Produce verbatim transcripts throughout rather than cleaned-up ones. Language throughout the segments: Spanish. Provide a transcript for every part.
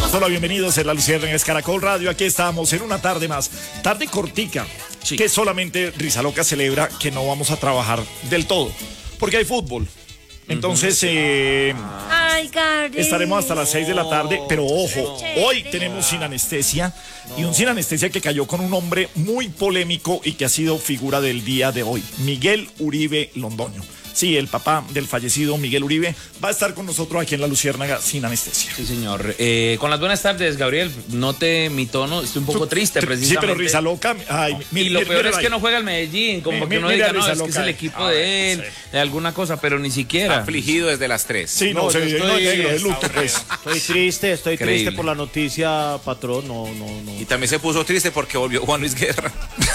Hola, bienvenidos en La Luciérnaga Caracol Radio. Aquí estamos en una tarde más, tarde cortica, sí, que solamente Risa Loca celebra que no vamos a trabajar del todo, porque hay fútbol. Entonces, eh, Ay, estaremos hasta las seis de la tarde, pero ojo, hoy tenemos Sin Anestesia, y un Sin Anestesia que cayó con un hombre muy polémico y que ha sido figura del día de hoy, Miguel Uribe Londoño. Sí, el papá del fallecido Miguel Uribe va a estar con nosotros aquí en La Luciérnaga Sin Anestesia. Sí, señor. Eh, con las buenas tardes, Gabriel. Note mi tono, estoy un poco triste, precisamente. Sí, pero Risa Loca. Ay, y, y lo peor es que no juega el Medellín, como mi, que uno mi, diga, no, Risa es Loca. que es el equipo A de ver, él, sí, de alguna cosa, pero ni siquiera. Afligido desde las tres. Sí, no, no se estoy, no, negro, de luto, pues. Estoy triste, estoy Increíble. triste por la noticia, patrón. No, no, no. Y también se puso triste porque volvió Juan Luis Guerra.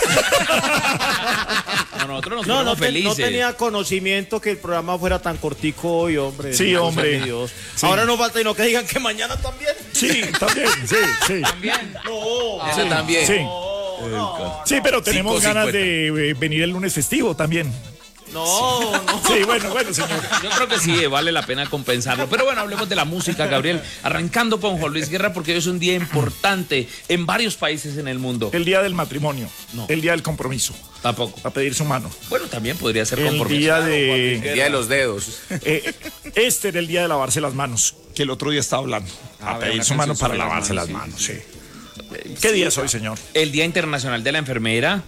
No, nosotros nos No, fuimos no, te- felices. no tenía conocimiento que el programa fuera tan cortico hoy, hombre. Sí, Cosa hombre. de Dios. Sí. Ahora no falta y no que digan que mañana también. Sí, también, sí, sí. También. No, Ese también. Sí, no, sí, pero tenemos cinco ganas cincuenta. de eh, venir el lunes festivo también. no, no. Sí, bueno, bueno, señor. Yo creo que sí, vale la pena compensarlo. Pero bueno, hablemos de la música, Gabriel. Arrancando con Juan Luis Guerra, porque hoy es un día importante en varios países en el mundo. El día del matrimonio, No. el día del compromiso, Tampoco. a pedir su mano. Bueno, también podría ser El compromiso. día de... El día de los dedos. eh, este era el día de lavarse las manos, que el otro día estaba hablando. A pedir su mano para lavarse las manos, sí. ¿Qué día es hoy, señor? El Día Internacional de la Enfermera.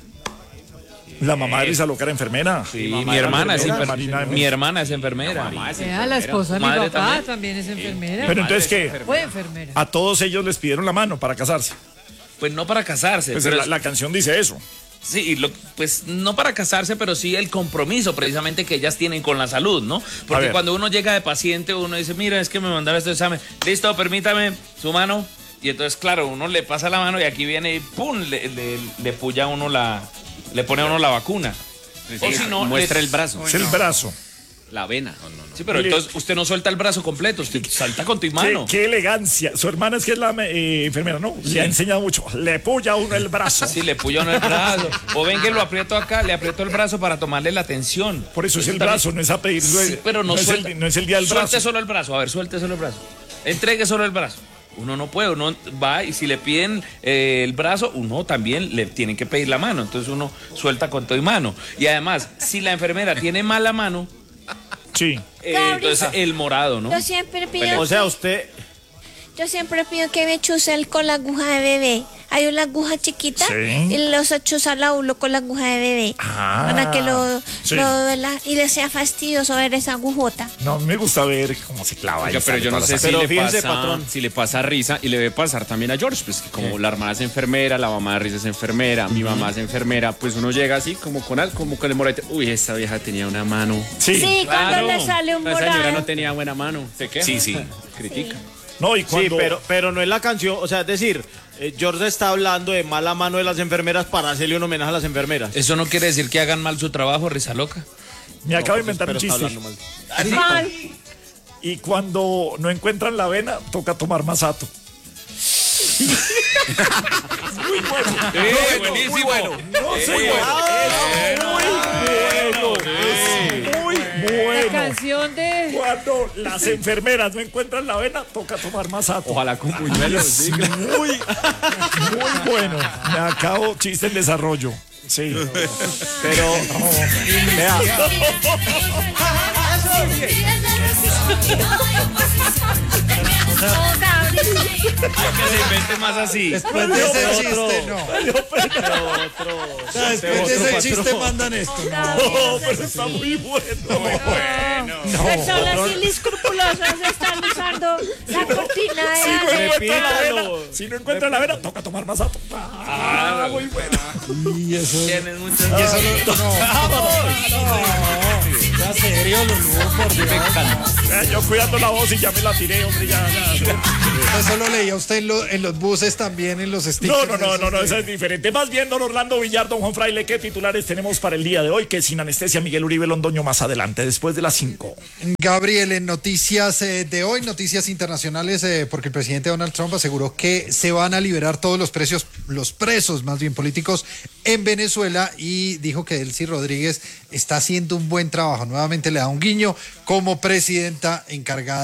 La mamá de Risa Loca era enfermera. Sí, mamá mi era hermana es enfermera, enfermera. Marina, Mi hermana es enfermera. Sea, la esposa de mi Madre papá también. también, es enfermera. Pero entonces, ¿qué? Fue enfermera. A todos ellos les pidieron la mano para casarse. Pues no para casarse. Pues pero la, es- la canción dice eso. Sí, lo- pues no para casarse, pero sí el compromiso precisamente que ellas tienen con la salud, ¿no? Porque ver. cuando uno llega de paciente, uno dice, mira, es que me mandaron este examen. Listo, permítame su mano. Y entonces, claro, uno le pasa la mano y aquí viene y ¡pum! Le, le, le puya a uno la... Le pone a uno la vacuna. O si no, Muestra les- el brazo, Es el brazo. la vena. Sí, pero entonces usted no suelta el brazo completo, usted salta con tu Qué, mano. qué elegancia. Su hermana es que es la eh, enfermera, ¿no? Le ha enseñado mucho. Le puya a uno el brazo. Sí, le puya a uno el brazo. O ven que lo aprieto acá, le aprieto el brazo para tomarle la atención. Por eso es el también- brazo, no es a pedir. Sí, pero no, es suelta. el, no es el día del Suelte brazo. solo el brazo, a ver, suelte solo el brazo. Entregue solo el brazo. Uno no puede, uno va y si le piden eh, el brazo, uno también le tienen que pedir la mano. Entonces uno suelta con todo y mano. Y además, si la enfermera tiene mala mano, Sí. eh, Gabriel. entonces el morado, ¿no? Yo siempre pido, O sea, usted. yo siempre pido que me chusel con la aguja de bebé. Hay una aguja chiquita Sí. y los chuzan a uno con la aguja de bebé. Ah, para que lo, sí. lo ¿verdad? Y le sea fastidioso ver esa agujota. No, me gusta ver cómo se clava. Oiga, ahí, pero sale yo no toda sé la si sangre. Pero le, fíjense, pasa, patrón. si le pasa a Risa y le debe pasar también a George, pues que como la hermana es enfermera, la mamá de Risa es enfermera, mi mamá es enfermera, pues uno llega así como con al- como con el morete. Uy, esa vieja tenía una mano. Sí. Sí, cuando Claro, le sale un esa señora morado. no tenía buena mano. ¿Se queja? Sí, sí. Critica. No, y cuando... Sí, pero, pero no es la canción. O sea, es decir, eh, George está hablando de mala mano de las enfermeras para hacerle un homenaje a las enfermeras. Eso no quiere decir que hagan mal su trabajo, Risa Loca. Me acabo de pues, inventar un pero está chiste. hablando mal. Mal. Y cuando no encuentran la avena, toca tomar masato. Muy bueno. Eh, Muy buenísimo. bueno. No sé, bueno. Es muy bueno. Es muy La bueno. canción de... Cuando las enfermeras no encuentran la avena, toca tomar masato. Ojalá con puñuelos. sí. Muy, muy bueno. Me acabo chiste en desarrollo. Sí. Pero, vea, Que se invente más así. Después de ese otro- chiste, no. pero otro. O sea, después de ese chiste mandan esto. No. No, pero está muy bueno. Personas inescrupulosas están usando la cortina Si no de encuentran la avena, Repítalo. si no encuentran la avena, toca tomar masato. Ah, muy bueno. Y eso. Tienes muchas Y eso lo, no. Ya serio, Lulú, por Dios. Eh, Yo cuidando la voz y ya me la tiré, hombre, ya, ya. Eso lo leía usted en, lo- en los buses también, en los stickers. No, no, no, esos no, no, de- esa es diferente. Más bien, don Orlando Villar, don Juan Fraile, ¿qué titulares tenemos para el día de hoy? Que Sin Anestesia, Miguel Uribe Londoño más adelante, después de las cinco. Gabriel, en noticias eh, de hoy, noticias internacionales, eh, porque el presidente Donald Trump aseguró que se van a liberar todos los precios, los presos más bien políticos en Venezuela y dijo que Delcy Rodríguez está haciendo un buen trabajo. Nuevamente le da un guiño como presidenta encargada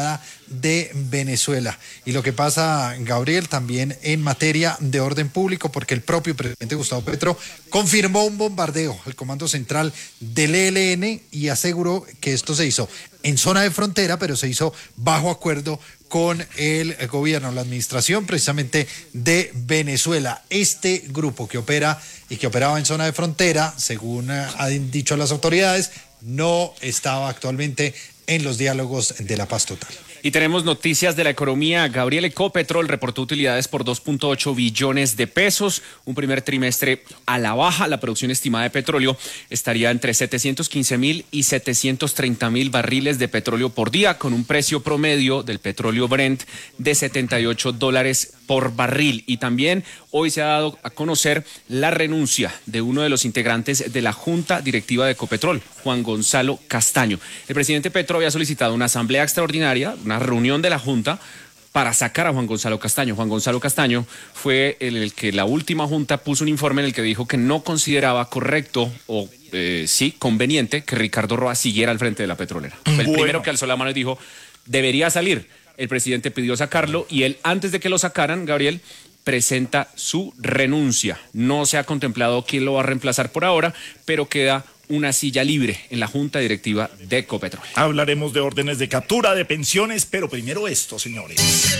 de Venezuela. Y lo que pasa, Gabriel, también en materia de orden público, porque el propio presidente Gustavo Petro confirmó un bombardeo al Comando Central del E L N y aseguró que esto se hizo en zona de frontera, pero se hizo bajo acuerdo con el gobierno, la administración precisamente de Venezuela. Este grupo que opera y que operaba en zona de frontera, según han dicho las autoridades, no estaba actualmente en los diálogos de la paz total. Y tenemos noticias de la economía. Gabriel, Ecopetrol reportó utilidades por dos punto ocho billones de pesos, un primer trimestre a la baja. La producción estimada de petróleo estaría entre setecientos quince mil y setecientos treinta mil barriles de petróleo por día, con un precio promedio del petróleo Brent de setenta y ocho dólares por barril. Y también hoy se ha dado a conocer la renuncia de uno de los integrantes de la Junta Directiva de Ecopetrol, Juan Gonzalo Castaño. El presidente Petro había solicitado una asamblea extraordinaria, una reunión de la Junta para sacar a Juan Gonzalo Castaño. Juan Gonzalo Castaño fue el, el que la última Junta puso un informe en el que dijo que no consideraba correcto o eh, sí conveniente que Ricardo Roa siguiera al frente de la petrolera. Fue el Bueno. primero que alzó la mano y dijo, debería salir. El presidente pidió sacarlo y él, antes de que lo sacaran, Gabriel, presenta su renuncia. No se ha contemplado quién lo va a reemplazar por ahora, pero queda una silla libre en la Junta Directiva de Ecopetrol. Hablaremos de órdenes de captura, de pensiones, pero primero esto, señores.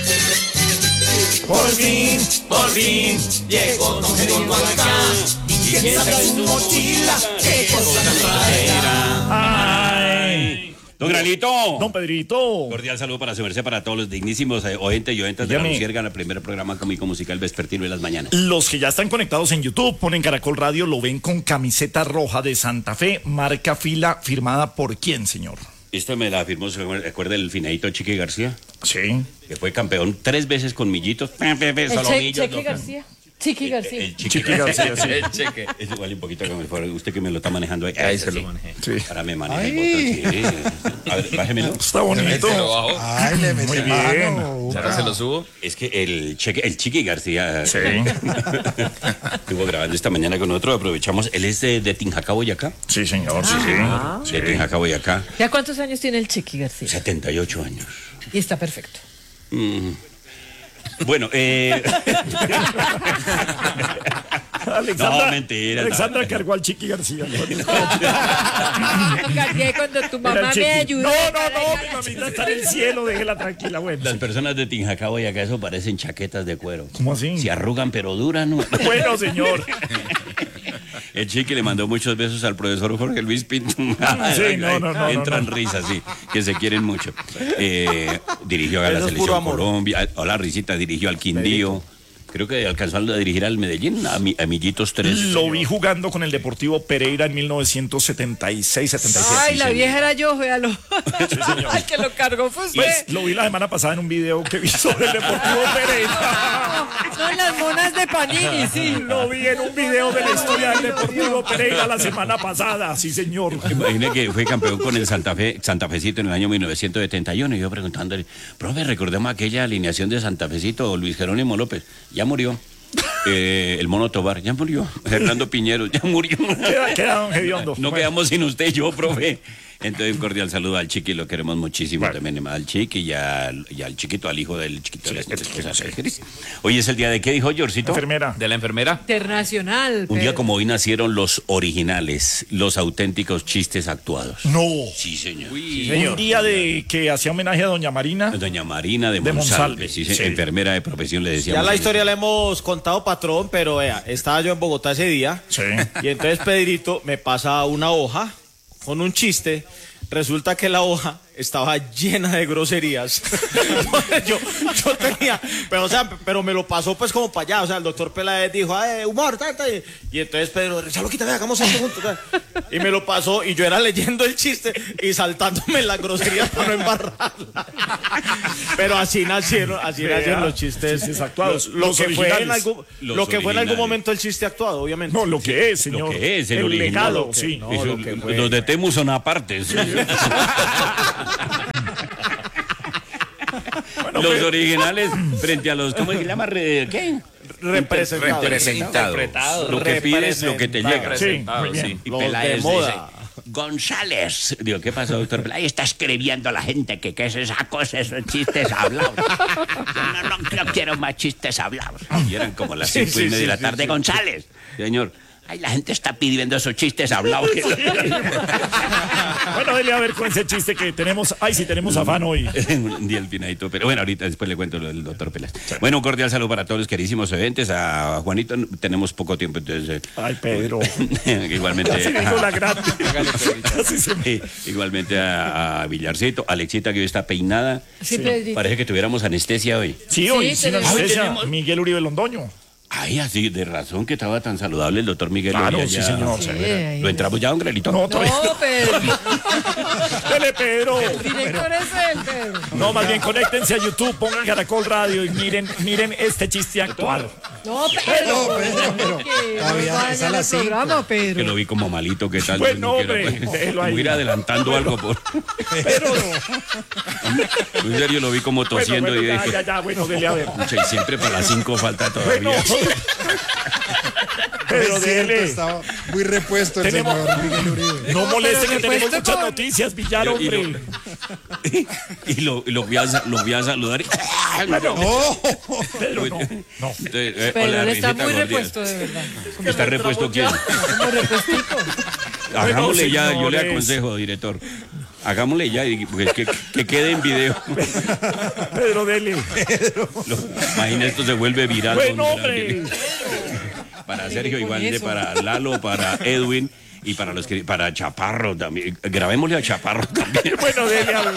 Por fin, por fin, llegó Don Gediondo acá. ¿Y quién sabe su mochila? ¿Qué cosa traerá? ¡Ay! Don Granito. Don Pedrito. Cordial saludo para su merced, para todos los dignísimos eh, oyentes y oyentas de la Lucierga, en el primer programa cómico musical vespertino de las mañanas. Los que ya están conectados en YouTube, ponen Caracol Radio, lo ven con camiseta roja de Santa Fe, marca fila, firmada por quién, señor. Esta me la firmó, ¿se acuerda el finadito Chiqui García? Sí. Que fue campeón tres veces con Millitos. Pe, pe, pe, El Solomillos, Che- Cheque no. García. Chiqui García. El Chiqui, Chiqui García, sí. El Cheque. Es igual un poquito que me fuera. Usted que me lo está manejando ahí. Ahí Ese se lo sí. manejé. Sí. Ahora me maneja el botón, sí. A ver, bájemelo. Está bonito. Ay, le metí Muy bien. mano. Ya no se lo subo. Es que el cheque, el Chiqui García Sí. estuvo grabando esta mañana con nosotros, aprovechamos. Él es de, de Tinjacá, Boyacá. Sí, señor, sí, sí. De Tinjacá, Boyacá. ¿Ya cuántos años tiene el Chiqui García? setenta y ocho años. Y está perfecto. Mm. Bueno, eh. Alexandra, No, mentira, Alexandra no. cargó al Chiqui García. Lo cargué cuando tu Era mamá el me Chiqui. ayudó. No, no, no, mi mamita está en el cielo, déjela tranquila, bueno. Las personas de Tinjacá, Boyacá, eso parecen chaquetas de cuero. ¿Cómo así? Se arrugan pero duran, ¿no? Bueno, señor. El Chiqui le mandó muchos besos al profesor Jorge Luis Pinto. Sí, no, no, no, Entran no, no. risas, sí, que se quieren mucho. Eh, dirigió a la Eso es puro Selección amor. Colombia. Hola, Risita, dirigió al Quindío. Creo que alcanzó a dirigir al Medellín, a, mi, a Millitos tres. Lo vi jugando con el Deportivo Pereira en mil novecientos setenta y seis setenta y siete. Ay, la vieja era yo, véalo. señor. Ay, que lo cargó fue usted. Pues lo vi la semana pasada en un video que vi sobre el Deportivo Pereira. Son las monas de Panini, sí. Lo vi en un video de la historia del Deportivo Pereira la semana pasada, sí, señor. Imagine que fue campeón con el Santa Fe, Santa Fecito en el año mil novecientos setenta y uno. Y yo preguntándole, profe, recordemos aquella alineación de Santa Fecito, Luis Jerónimo López. Ya murió. Eh, el Mono Tobar, ya murió. Fernando Piñero, ya murió. Queda, queda don Gediondo. No quedamos sin usted y yo, profe. Entonces, un cordial saludo al Chiqui, lo queremos muchísimo Bueno. también, al Chiqui y al, y al chiquito, al hijo del chiquito. Sí, de la el chiquito, esposa. Hoy es el día de qué dijo Yorcito. Enfermera. De la enfermera. Internacional. Un día pero- como hoy nacieron los originales, los auténticos chistes actuados. No. Sí, señor. Un día de que hacía homenaje a doña Marina. Doña Marina de, De Monsalve, Monsalve, sí, sí. enfermera de profesión, le decíamos. Ya la historia la hemos contado, patrón, pero vea, estaba yo en Bogotá ese día. Sí. Y entonces Pedrito me pasa una hoja con un chiste. Resulta que la hoja estaba llena de groserías. yo, yo tenía, pero o sea, pero me lo pasó pues como para allá. O sea, el doctor Peláez dijo, "Ay, humor, tanta". Y, y entonces Pedro, ya lo quita, vea, hagamos esto juntos. Y me lo pasó y yo era leyendo el chiste y saltándome las groserías para no embarrarla. Pero así nacieron, así Vea, nacieron los chistes, chistes actuados, Lo, lo los que fue en originales. algún, Los lo que fue en algún originales. momento el chiste actuado, obviamente. No, lo que es, señor. Lo que es, el, el original. legado, Lo que- sí. no, Eso, lo que fue. los de Temu son aparte. sí. Bueno, Los pero- originales frente a los, ¿cómo se llama? Re- ¿Qué? Representados. Representados. Lo que pides, lo que te llega. Sí, muy bien. Y Los de Peláez moda. González. Digo, ¿qué pasó, doctor? Ahí está escribiendo la gente que qué es esa cosa, esos chistes hablados. Yo no, no, no quiero más chistes hablados. Y eran como las cinco y media de la tarde. González, señor. Ay, la gente está pidiendo esos chistes hablados. Bueno, dele a ver con ese chiste que tenemos. Ay, sí, tenemos afán hoy. Un día el pinadito, pero bueno, ahorita después le cuento lo del doctor Pelas. Bueno, un cordial saludo para todos los queridísimos oyentes. A Juanito tenemos poco tiempo, entonces. Ay, Pedro. Igualmente. Casi digo la grande. Casi se me- Sí, igualmente a, a Villarcito, Alexita que hoy está peinada. Sí, Pedrito. Parece que tuviéramos anestesia hoy. Sí, hoy Sí, sin tenemos- anestesia. Hoy tenemos- Miguel Uribe Londoño. Ay, así, de razón que estaba tan saludable el doctor Miguel. Claro, Oria sí, ya. señor. Sí, severo. ahí ¿Lo entramos ya, don Grelito? No, todavía. No, Pedro. Dele, Pedro. Director es él, Pedro. No, más bien conéctense a YouTube, pongan Caracol Radio y miren, miren este chiste actual. No, Pedro. No, Pedro, pero Que todavía no es a vaya las al cinco. programa, Que Pedro. lo vi como malito, ¿qué tal? Bueno, No quiero, hombre, pues, déjelo ahí. como ir adelantando algo por... Pero, En serio, lo vi como bueno, tosiendo bueno, y ya, dije... ya, ya, bueno, dele a ver. "Pucha, y siempre para las cinco falta todavía. Bueno, pero Es cierto, dele. estaba muy repuesto el Tenemos- señor Miguel Uribe. No molesten que Pero tenemos repuesto muchas con- noticias, Villar, Y lo- hombre. Y lo, y lo, vi, a, sa- lo vi a saludar y... Bueno, ¡Oh! Pedro, no, no. Entonces, eh, Pero hola, él está risita muy gordita. repuesto, de verdad. ¿Está repuesto quién? Como repuestico. Hagámosle ya, yo le señores. aconsejo, director. Hagámosle ya, y- pues, que, que quede en video. Pedro, dele. Lo- imagina, esto se vuelve viral. Bueno, don hombre. Ángel. Para Sergio, con igual de eso. para Lalo, para Edwin y para los que para Chaparro también. Grabémosle a Chaparro también. Bueno, dele a ver.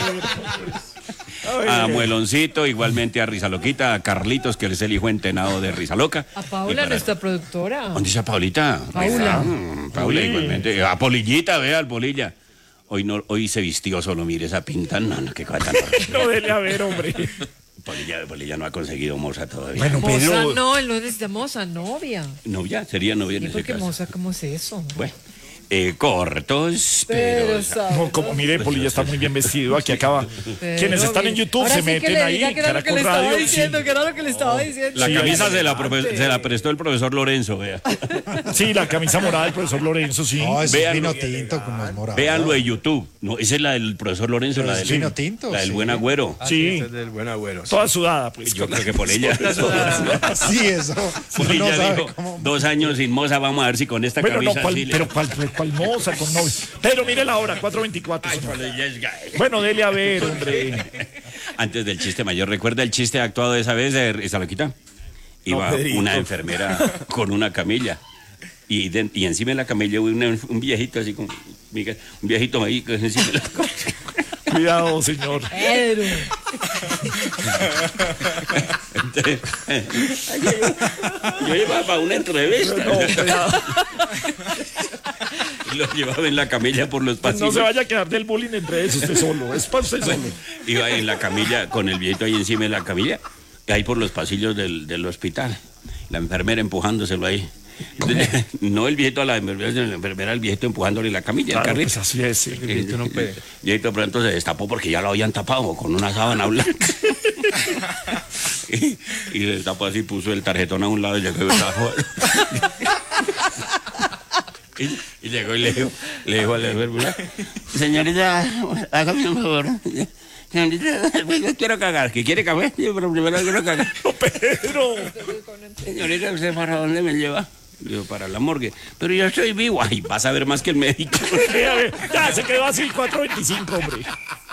A Mueloncito, igualmente a Rizaloquita, a Carlitos, que es el hijo entenado de Rizaloca. A Y Paula, para- nuestra productora. ¿Dónde está Paulita? Paula. Mm, Paula, Uy. igualmente. A Polillita, vea, al Polilla. Hoy no, hoy se vistió solo, mire esa pinta. No, no, qué cosa tan horrible. No, dele a ver, hombre. Polilla, Polilla no ha conseguido moza todavía. Bueno, Moza Pedro. no, él no necesita moza, novia. Novia, sería novia en ¿Y ese por qué caso. moza? ¿Cómo es eso? Bueno, eh, cortos, Pero, pero... sabe. No, como mire, Polilla está muy bien vestido. Aquí acaba. Pero Quienes están en bien. YouTube Ahora se sí que meten le ahí. diga que era lo que Caracol le estaba Radio. diciendo, sí. que era lo que le estaba diciendo. La Sí, camisa sí, se la, sí. profe- se la prestó el profesor Lorenzo, vea. Sí, la camisa morada del profesor Lorenzo, sí. No, eso es Véanlo. vino tinto con los morados. Véanlo en YouTube. No, esa es la del profesor Lorenzo, Pero la es del, vino tinto, la del sí. buen agüero. Sí, del buen agüero. toda sudada, pues. Yo creo que por ella. Sí, eso. Por Uno ella sabe dijo, cómo- dos años sin moza, vamos a ver si con esta Bueno, no, camisa cuál- sí le- pero cuál, cuál moza con novio. Pedro, mire la hora, cuatro veinticuatro. Ay, señor. cuando ella es gay. Bueno, dele a ver, hombre. Antes del chiste mayor, ¿recuerda el chiste actuado de esa vez de Izaloquita? Iba Pedrito. una enfermera con una camilla. Y, de- y encima de la camilla hubo una- un viejito así como... Miguel, un viejito ahí que encima de la Cuidado, señor. Pedro. Entonces, yo llevaba para una entrevista. No, cuidado. Y lo llevaba en la camilla por los No pasillos. se vaya a quedar del bullying entre eso, usted solo. Es para usted solo. Iba en la camilla con el viejito ahí encima de la camilla, y ahí por los pasillos del, del hospital. La enfermera empujándoselo ahí. Entonces, no el viejito a la enfermera, sino la enfermera al viejito empujándole la camilla, Claro, el carrito. pues así es, sí. El viejito no puede. El viejito pronto se destapó porque ya lo habían tapado con una sábana blanca. y, y se destapó así, puso el tarjetón a un lado y llegó y estaba fuera. Y, y llegó y le dijo, le dijo a la enfermera, señorita, hágame un favor. Señorita, yo quiero cagar. ¿Que quiere café? Yo, pero primero quiero cagar. No, Pedro. Señorita, ¿usted para dónde me lleva? Le digo, para la morgue. Pero yo estoy vivo. Ay, vas a ver más que el médico. Ya se quedó así, cuatro veinticinco, hombre.